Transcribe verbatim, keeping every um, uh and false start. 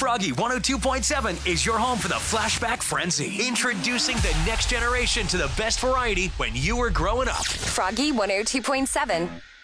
Froggy one oh two point seven is your home for the Flashback Frenzy. Introducing the next generation to the best variety when you were growing up. Froggy one oh two point seven.